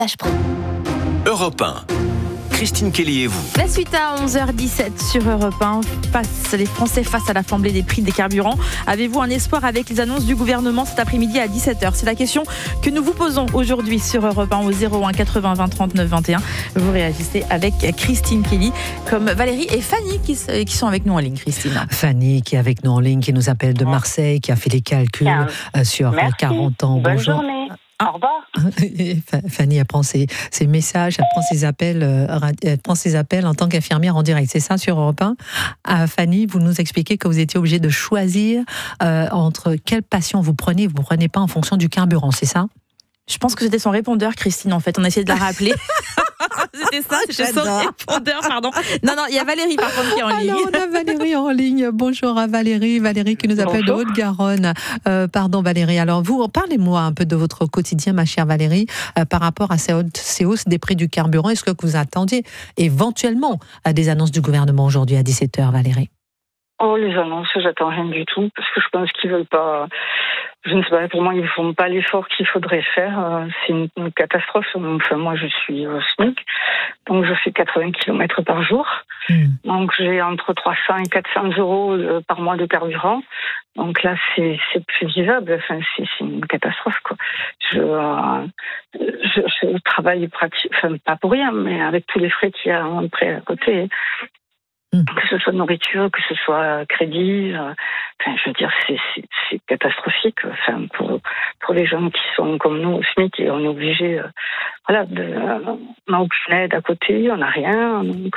Là, je prends. Europe 1. Christine Kelly et vous. La suite à 11h17 sur Europe 1. Les Français face à la flambée des prix des carburants. Avez-vous un espoir avec les annonces du gouvernement cet après-midi à 17h? C'est la question que nous vous posons aujourd'hui sur Europe 1 au 01 80 20 39 21. Vous réagissez avec Christine Kelly, comme Valérie et Fanny qui sont avec nous en ligne. Christine. Fanny qui est avec nous en ligne, qui nous appelle de Marseille, qui a fait les calculs sur 40 ans. Bonne Bonjour. journée. Au revoir. Fanny, elle prend ses messages, elle prend ses appels en tant qu'infirmière en direct. C'est ça sur Europe 1. Fanny, vous nous expliquez que vous étiez obligée de choisir entre quelle passion vous prenez. Vous ne prenez pas en fonction du carburant, c'est ça? Je pense que c'était son répondeur, Christine, en fait. On a essayé de la rappeler. C'était ça, c'était son répondeur, pardon. Non, il y a Valérie, par contre, qui est en ligne. Alors, on a Valérie en ligne. Bonjour à Valérie. Valérie qui nous appelle de Haute-Garonne. Pardon, Valérie. Alors, vous, parlez-moi un peu de votre quotidien, ma chère Valérie, par rapport à ces hausses des prix du carburant. Est-ce que vous attendiez éventuellement à des annonces du gouvernement aujourd'hui à 17h, Valérie? Oh, les annonces, j'attends rien du tout, parce que je pense qu'ils veulent pas. Je ne sais pas, pour moi, ils ne font pas l'effort qu'il faudrait faire. C'est une catastrophe. Enfin, moi, je suis au SMIC, donc je fais 80 km par jour. Donc, j'ai entre 300 et 400 euros par mois de carburant. Donc là, c'est plus vivable. Enfin, c'est une catastrophe, quoi. Je travaille enfin, pas pour rien, mais avec tous les frais qu'il y a après à côté. Que ce soit nourriture, que ce soit crédit, enfin, je veux dire, c'est catastrophique. Enfin, pour les gens qui sont comme nous au SMIC, et on est obligé, on n'a aucune aide à côté, on n'a rien, donc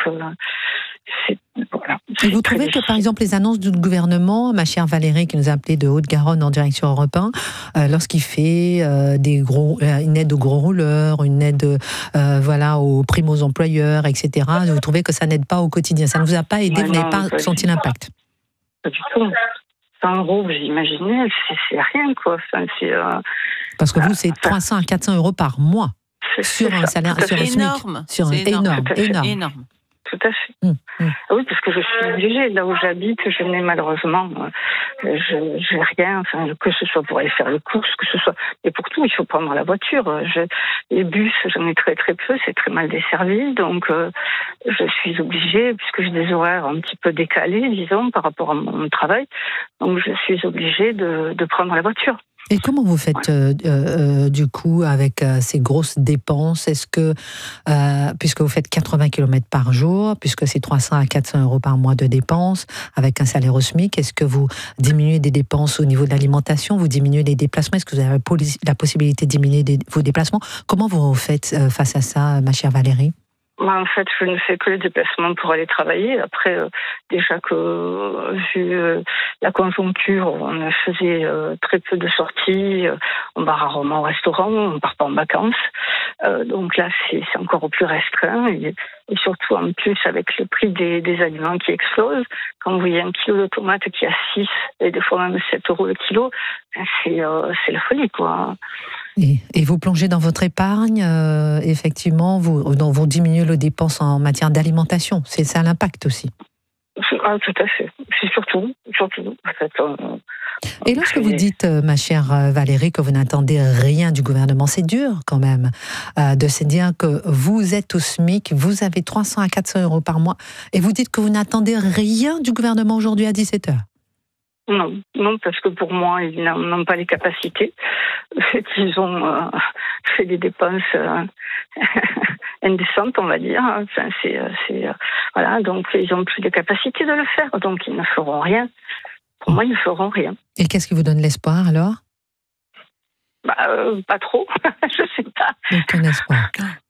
voilà. Et vous trouvez que, par exemple, les annonces du gouvernement, ma chère Valérie, qui nous a appelé de Haute-Garonne en direction Europe 1, lorsqu'il fait une aide aux gros rouleurs, une aide aux primos employeurs, etc., vous trouvez que ça n'aide pas au quotidien? Ça ne vous a pas aidé? Vous n'avez pas senti l'impact? Pas du tout. 100 euros, vous imaginez, c'est rien, quoi. Enfin, parce que vous, c'est 300 à 400 euros par mois sur un salaire, sur un SMIC. C'est énorme. Tout à fait. Oui, parce que je suis obligée. Là où j'habite, je n'ai malheureusement, j'ai rien. Enfin, que ce soit pour aller faire les courses, que ce soit, et pour tout, il faut prendre la voiture. Les bus, j'en ai très très peu. C'est très mal desservi, donc je suis obligée, puisque j'ai des horaires un petit peu décalés, disons, par rapport à mon travail. Donc, je suis obligée de prendre la voiture. Et comment vous faites du coup avec ces grosses dépenses? Est-ce que, puisque vous faites 80 km par jour, puisque c'est 300 à 400 euros par mois de dépenses, avec un salaire au SMIC, est-ce que vous diminuez des dépenses au niveau de l'alimentation? Vous diminuez les déplacements? Est-ce que vous avez la possibilité de diminuer vos déplacements? Comment vous faites face à ça, ma chère Valérie? En fait, je ne fais que les déplacements pour aller travailler. Après, déjà que vu la conjoncture, on faisait très peu de sorties. On va rarement au restaurant, on ne part pas en vacances. Donc là, c'est encore plus restreint. Et surtout, en plus, avec le prix des aliments qui explose, quand vous voyez un kilo de tomates qui est à 6 et des fois même 7 euros le kilo, c'est la folie, quoi. Et vous plongez dans votre épargne, effectivement, vous diminuez les dépenses en matière d'alimentation. C'est ça l'impact aussi. Ah, tout à fait. C'est surtout. En fait, et lorsque vous dites, ma chère Valérie, que vous n'attendez rien du gouvernement, c'est dur quand même de se dire que vous êtes au SMIC, vous avez 300 à 400 euros par mois, et vous dites que vous n'attendez rien du gouvernement aujourd'hui à 17h. Non, parce que pour moi, ils n'ont pas les capacités. Ils ont fait des dépenses indécentes, on va dire. Enfin, voilà, donc ils n'ont plus les capacités de le faire, donc ils ne feront rien. Pour moi, ils ne feront rien. Et qu'est-ce qui vous donne l'espoir alors? Pas trop, je ne sais pas. Aucun espoir.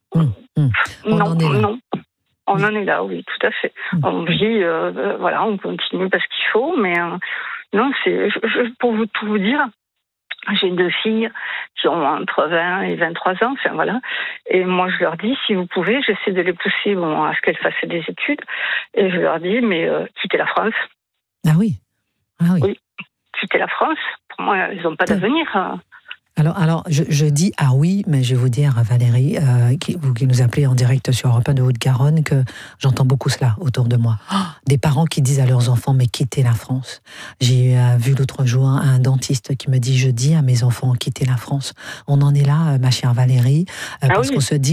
Non. On en est là, oui, tout à fait. On vit, on continue parce qu'il faut, mais non, pour tout vous dire, j'ai 2 filles qui ont entre 20 et 23 ans, enfin voilà. Et moi, je leur dis, si vous pouvez, j'essaie de les pousser à ce qu'elles fassent des études. Et je leur dis, mais quittez la France. Ah oui. Oui, quittez la France. Pour moi, ils n'ont pas d'avenir. Alors je dis ah oui, mais je vais vous dire, Valérie, vous qui nous appelez en direct sur Europe 1 de Haute-Garonne, que j'entends beaucoup cela autour de moi. Des parents qui disent à leurs enfants, mais quittez la France. J'ai vu l'autre jour un dentiste qui me dit, je dis à mes enfants, quittez la France. On en est là, ma chère Valérie, parce qu'on se dit